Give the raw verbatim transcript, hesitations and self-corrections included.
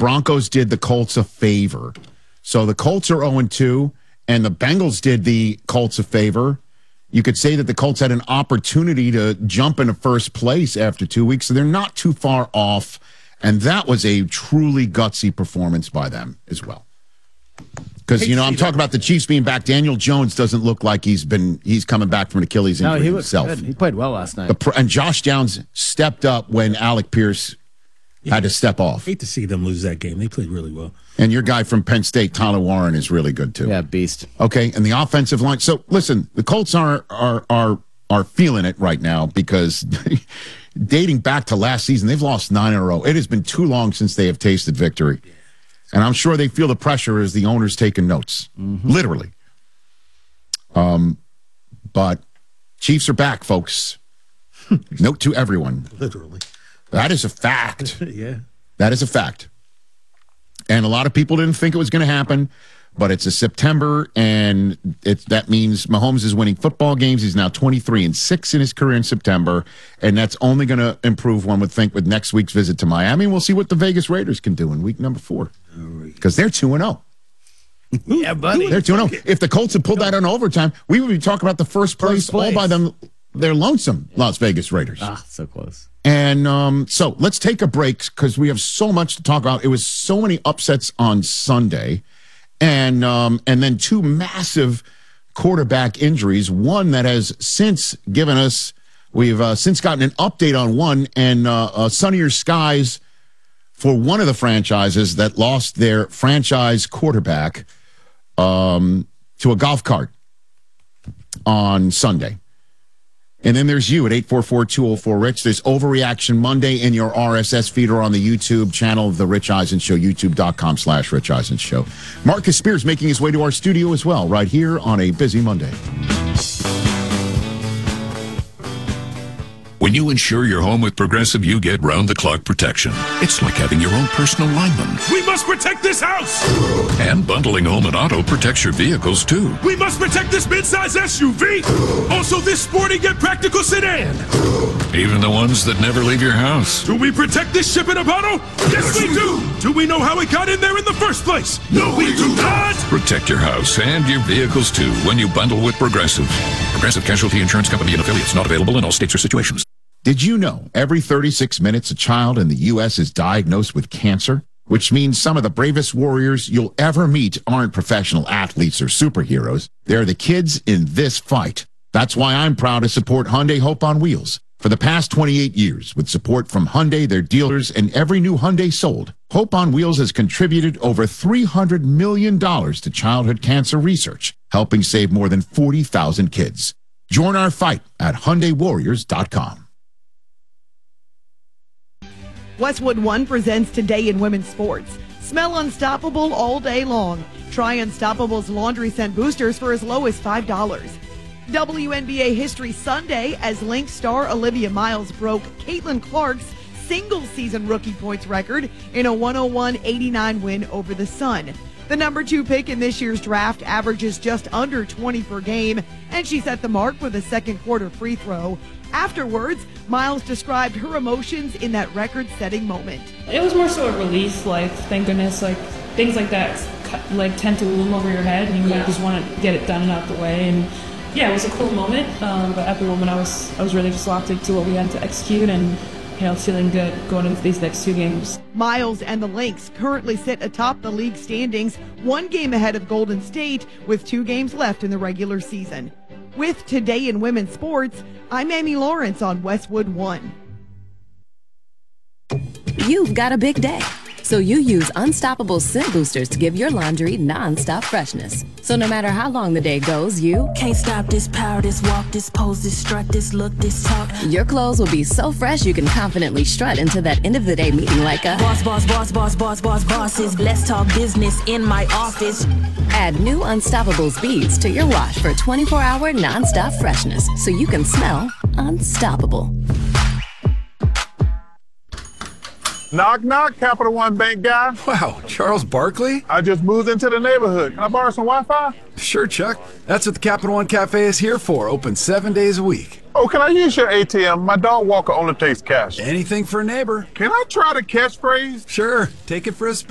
Broncos did the Colts a favor. So the Colts are oh and two, and the Bengals did the Colts a favor. You could say that the Colts had an opportunity to jump into first place after two weeks, so they're not too far off. And that was a truly gutsy performance by them as well. Because, you know, I'm talking about the Chiefs being back. Daniel Jones doesn't look like he's been he's coming back from an Achilles injury no, he himself. Good. He played well last night. The, and Josh Downs stepped up when Alec Pierce yeah, had to step off. Hate to see them lose that game. They played really well. And your guy from Penn State, Tyler Warren, is really good too. Yeah, beast. Okay, and the offensive line. So listen, the Colts are are are are feeling it right now because dating back to last season, they've lost nine in a row. It has been too long since they have tasted victory. And I'm sure they feel the pressure as the owner's taking notes, mm-hmm. literally. Um, but Chiefs are back, folks. Note to everyone. Literally. That is a fact. Yeah. That is a fact. And a lot of people didn't think it was going to happen, but it's a September, and it, that means Mahomes is winning football games. He's now twenty-three and six in his career in September, and that's only going to improve, one would think, with next week's visit to Miami. We'll see what the Vegas Raiders can do in week number four, because they're two and oh. Yeah, buddy. They're two and oh. If the Colts had pulled that on overtime, we would be talking about the first place, first place. all by them. They're lonesome, Las Vegas Raiders. Ah, so close. And um, so let's take a break because we have so much to talk about. It was so many upsets on Sunday, and um, and then two massive quarterback injuries. One that has since given us, we've uh, since gotten an update on one, and uh, uh, sunnier skies for one of the franchises that lost their franchise quarterback um, to a golf cart on Sunday. And then there's you at eight four four, two oh four, RICH. There's Overreaction Monday in your R S S feed or on the YouTube channel of The Rich Eisen Show, youtube.com slash Rich Eisen Show. Marcus Spears making his way to our studio as well, right here on a busy Monday. When you insure your home with Progressive, you get round-the-clock protection. It's like having your own personal lineman. We must protect this house! And bundling home and auto protects your vehicles, too. We must protect this midsize S U V! Also this sporty yet practical sedan! Even the ones that never leave your house. Do we protect this ship in a bottle? Yes, we do! Do we know how it got in there in the first place? No, we do not! Protect your house and your vehicles, too, when you bundle with Progressive. Progressive Casualty Insurance Company and affiliates, not available in all states or situations. Did you know every thirty-six minutes a child in the U S is diagnosed with cancer? Which means some of the bravest warriors you'll ever meet aren't professional athletes or superheroes. They're the kids in this fight. That's why I'm proud to support Hyundai Hope on Wheels. For the past twenty-eight years, with support from Hyundai, their dealers, and every new Hyundai sold, Hope on Wheels has contributed over three hundred million dollars to childhood cancer research, helping save more than forty thousand kids. Join our fight at Hyundai Warriors dot com. Westwood One presents Today in Women's Sports. Smell unstoppable all day long. Try Unstoppable's laundry scent boosters for as low as five dollars. W N B A History Sunday as Lynx star Olivia Miles broke Caitlin Clark's single-season rookie points record in a one oh one eighty-nine win over the Sun. The number two pick in this year's draft averages just under twenty per game, and she set the mark with a second-quarter free throw. Afterwards, Miles described her emotions in that record-setting moment. It was more so a release, like, thank goodness, like, things like that, like, tend to loom over your head, and you yeah. just want to get it done and out the way, and yeah, it was a cool moment, um, but at the moment I was, I was really just locked into what we had to execute, and, you know, feeling good going into these next two games. Miles and the Lynx currently sit atop the league standings, one game ahead of Golden State, with two games left in the regular season. With Today in Women's Sports, I'm Amy Lawrence on Westwood One. You've got a big day, so you use Unstoppable Scent Boosters to give your laundry non-stop freshness. So no matter how long the day goes, you can't stop this power, this walk, this pose, this strut, this look, this talk. Your clothes will be so fresh you can confidently strut into that end of the day meeting like a boss, boss, boss, boss, boss, boss, bosses. Let's talk business in my office. Add new Unstoppables beads to your wash for twenty-four hour non-stop freshness so you can smell unstoppable. Knock, knock, Capital One Bank guy. Wow, Charles Barkley? I just moved into the neighborhood. Can I borrow some Wi-Fi? Sure, Chuck. That's what the Capital One Cafe is here for, open seven days a week. Oh, can I use your A T M? My dog Walker only takes cash. Anything for a neighbor. Can I try the catchphrase? Sure, take it for a spin.